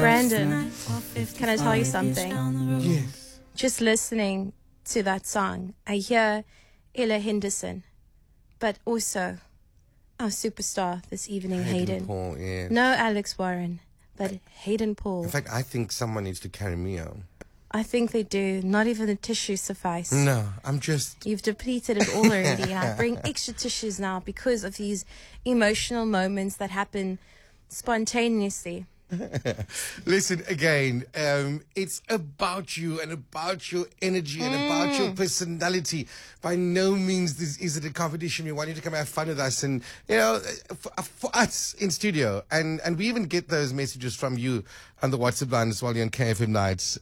Brandon, can I tell you something? Yes. Just listening to that song, I hear Ella Henderson, but also our superstar this evening, Hayden. Paul, yes. No Alex Warren, but Hayden Paul. In fact, I think someone needs to carry me out. I think they do. Not even the tissue suffice. No, I'm just... You've depleted it all already. And I bring extra tissues now because of these emotional moments that happen spontaneously. Listen, again, it's about you and about your energy and about your personality. By no means is it a competition. We want you to come have fun with us and, you know, for us in studio. And we even get those messages from you on the WhatsApp line as well, on KFM Nights.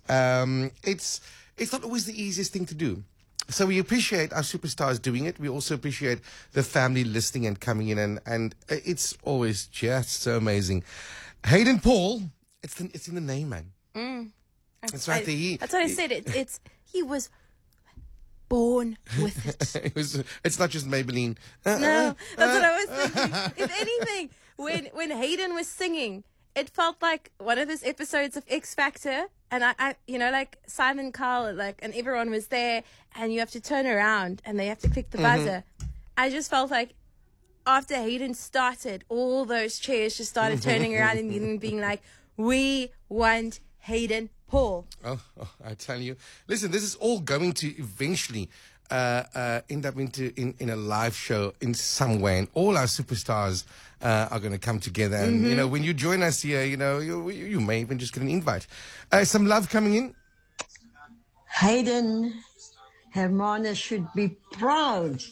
It's not always the easiest thing to do. So we appreciate our superstars doing it. We also appreciate the family listening and coming in. And it's always just so amazing. Hayden Paul, it's in the name, man. It's right there. That's what I said. He was born with it. It's not just Maybelline. No, that's what I was thinking. If anything, when Hayden was singing, it felt like one of those episodes of X Factor, and I you know, like Simon Cowell, and everyone was there, and you have to turn around and they have to click the buzzer. I just felt like, after Hayden started, all those chairs just started turning around and being like, we want Hayden Paul. Oh, I tell you. Listen, this is all going to eventually end up in a live show in some way. And all our superstars are going to come together. And, you know, when you join us here, you know, you may even just get an invite. Some love coming in. Hayden, Hermana should be proud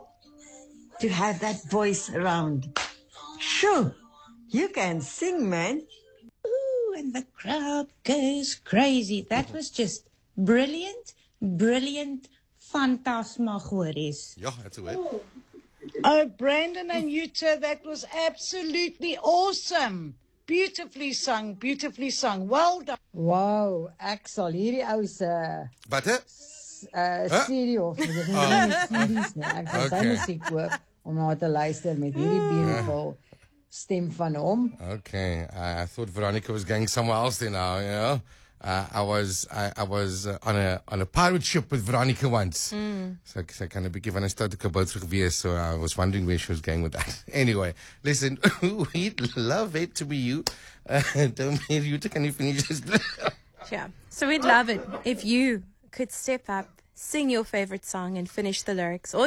to have that voice around. Shoo, you can sing, man. Ooh, and the crowd goes crazy. That was just brilliant, phantasmagories. Yeah, that's a word. Oh, Brandon and Yuta, that was absolutely awesome. Beautifully sung. Well done. Wow, ek sal hierdie ou se Butter? serie of series nie. Ek sal sy musiek hoor om na te luister met hierdie beautiful stem van hom. Okay, I thought Veronica was going somewhere else there now, you know. I was on a pirate ship with Veronica once. So I kind of begin when I started to go through so I was wondering where she was going with that. Anyway, listen, we'd love it to be you. Don't hear you to can you finish this? Yeah. So we'd love it if you could step up, sing your favorite song, and finish the lyrics.